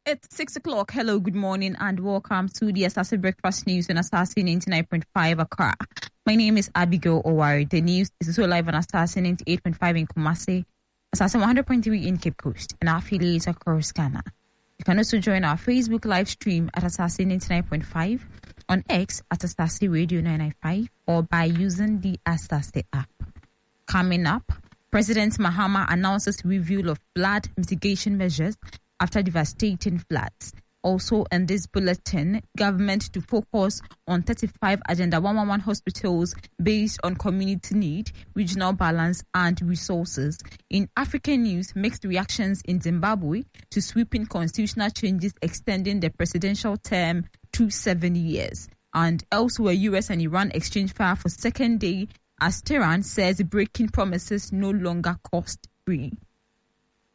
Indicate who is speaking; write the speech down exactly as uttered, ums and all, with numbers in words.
Speaker 1: It's six o'clock. Hello, good morning, and welcome to the Asase Breakfast News on Asase ninety-nine point five Accra. My name is Abigail Owari. The news is also live on Asase ninety-eight point five in Kumasi, Asase one hundred point three in Cape Coast, and our affiliates across Ghana. You can also join our Facebook live stream at Asase ninety-nine point five, on X at Asase Radio nine ninety-five, or by using the Asase app. Coming up, President Mahama announces review of flood mitigation measures after devastating floods. Also in this bulletin, government to focus on thirty-five Agenda one eleven hospitals based on community need, regional balance and resources. In African news, mixed reactions in Zimbabwe to sweeping constitutional changes extending the presidential term to seven years. And elsewhere, U S and Iran exchange fire for second day as Tehran says breaking promises no longer cost free.